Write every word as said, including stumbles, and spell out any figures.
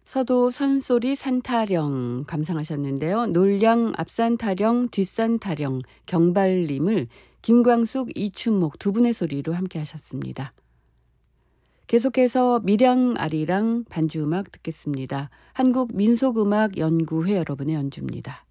서도 선소리 산타령 감상하셨는데요. 놀량 앞산 타령 뒷산 타령 경발림을 김광숙 이춘목 두 분의 소리로 함께 하셨습니다. 계속해서 밀양아리랑 반주음악 듣겠습니다. 한국민속음악연구회 여러분의 연주입니다.